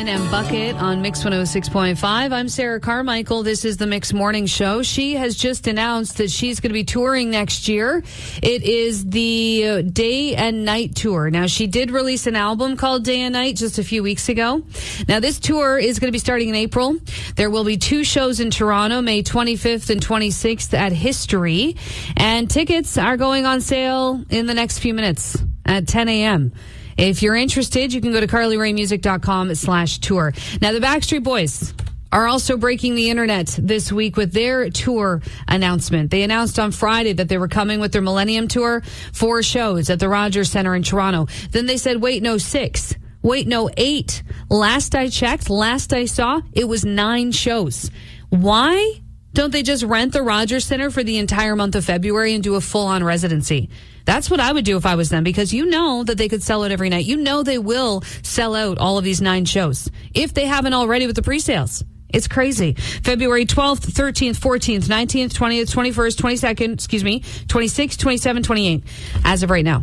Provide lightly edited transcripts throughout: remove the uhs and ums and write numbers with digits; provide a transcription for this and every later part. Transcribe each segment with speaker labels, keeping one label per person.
Speaker 1: Ryan and Bucket on Mix 106.5. I'm Sarah Carmichael. This is the Mix Morning Show. She has just announced that she's going to be touring next year. It is the Day and Night Tour. Now, she did release an album called Day and Night just a few weeks ago. Now, this tour is going to be starting in April. There will be 2 shows in Toronto, May 25th and 26th at History. And tickets are going on sale in the next few minutes at 10 a.m. If you're interested, you can go to carlyraymusic.com/tour. Now, the Backstreet Boys are also breaking the internet this week with their tour announcement. They announced on Friday that they were coming with their Millennium Tour, 4 shows at the Rogers Centre in Toronto. Then they said, wait, no, 6. Wait, no, 8. Last I checked, last I saw, it was 9 shows. Why don't they just rent the Rogers Centre for the entire month of February and do a full-on residency? That's what I would do if I was them, because you know that they could sell it every night. You know they will sell out all of these 9 shows if they haven't already with the pre-sales. It's crazy. February 12th, 13th, 14th, 19th, 20th, 21st, 22nd, 26th, 27th, 28th. As of right now.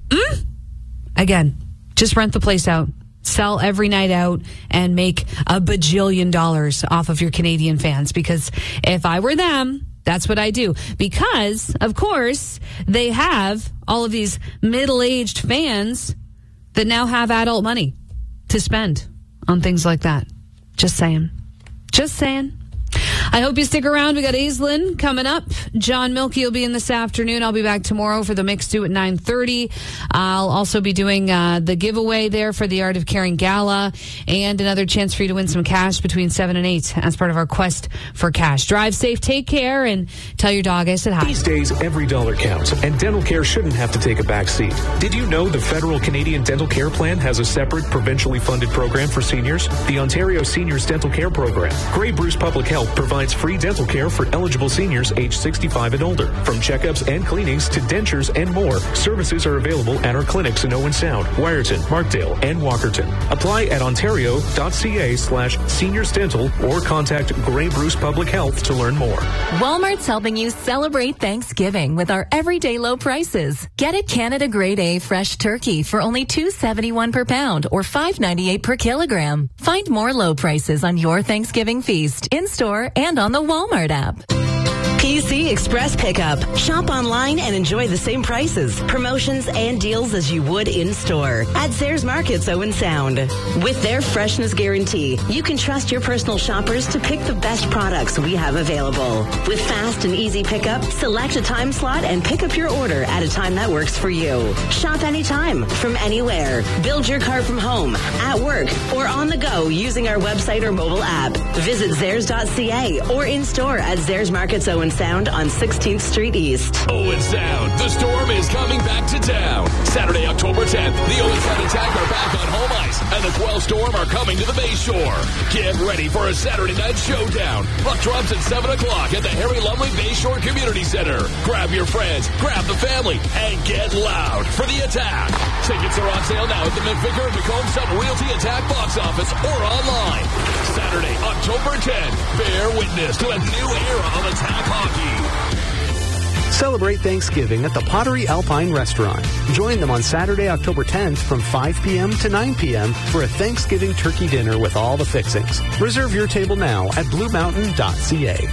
Speaker 1: Again, just rent the place out. Sell every night out and make a bajillion dollars off of your Canadian fans. Because if I were them, that's what I do. Because, of course, they have all of these middle-aged fans that now have adult money to spend on things like that. Just saying. Just saying. I hope you stick around. We got Aislinn coming up. John Milkey will be in this afternoon. I'll be back tomorrow for the Mix 2 at 9:30. I'll also be doing the giveaway there for the Art of Caring Gala and another chance for you to win some cash between 7 and 8 as part of our quest for cash. Drive safe, take care, and tell your dog I said hi.
Speaker 2: These days, every dollar counts, and dental care shouldn't have to take a back seat. Did you know the Federal Canadian Dental Care Plan has a separate provincially funded program for seniors? The Ontario Seniors Dental Care Program. Grey Bruce Public Health provides free dental care for eligible seniors age 65 and older. From checkups and cleanings to dentures and more, services are available at our clinics in Owen Sound, Wyerton, Markdale, and Walkerton. Apply at ontario.ca/seniorsdental or contact Grey Bruce Public Health to learn more.
Speaker 3: Walmart's helping you celebrate Thanksgiving with our everyday low prices. Get it Canada Grade A fresh turkey for only $2.71 per pound or $5.98 per kilogram. Find more low prices on your Thanksgiving feast in-store and on the Walmart app.
Speaker 4: PC Express Pickup. Shop online and enjoy the same prices, promotions, and deals as you would in-store at Zayres Markets Owen Sound. With their freshness guarantee, you can trust your personal shoppers to pick the best products we have available. With fast and easy pickup, select a time slot and pick up your order at a time that works for you. Shop anytime, from anywhere. Build your cart from home, at work, or on the go using our website or mobile app. Visit Zayres.ca or in-store at Zayres Markets Owen Sound on 16th Street East.
Speaker 5: Owen Sound, the Storm is coming back to town. Saturday, October 10th, the Owen Sound Attack are back on home ice, and the Quell Storm are coming to the Bay Shore. Get ready for a Saturday night showdown. Puck drops at 7 o'clock at the Harry Lumley Bay Shore Community Center. Grab your friends, grab the family, and get loud for the Attack. Tickets are on sale now at the McVicker and McComb Sun Realty Attack box office or online. Saturday, October 10th, bear witness to a new era of Attack hockey.
Speaker 6: Celebrate Thanksgiving at the Pottery Alpine Restaurant. Join them on Saturday, October 10th from 5 p.m. to 9 p.m. for a Thanksgiving turkey dinner with all the fixings. Reserve your table now at bluemountain.ca.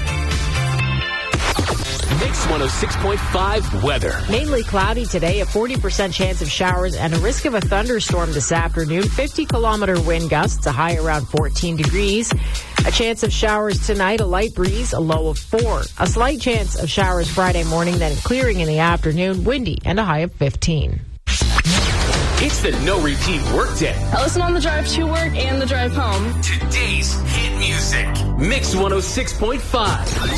Speaker 5: Mix 106.5 weather.
Speaker 7: Mainly cloudy today, a 40% chance of showers and a risk of a thunderstorm this afternoon. 50-kilometer wind gusts, a high around 14 degrees. A chance of showers tonight, a light breeze, a low of 4. A slight chance of showers Friday morning, then clearing in the afternoon, windy, and a high of 15.
Speaker 5: It's the No Repeat Workday.
Speaker 8: I listen on the drive to work and the drive home.
Speaker 5: Today's hit music. Mix 106.5.